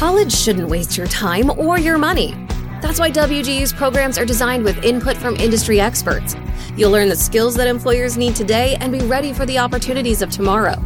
College shouldn't waste your time or your money. That's why WGU's programs are designed with input from industry experts. You'll learn the skills that employers need today and be ready for the opportunities of tomorrow.